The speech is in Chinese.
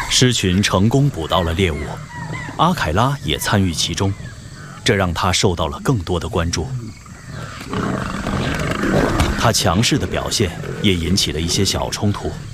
狮群成功捕到了猎物，阿凯拉也参与其中，这让他受到了更多的关注。他强势的表现也引起了一些小冲突。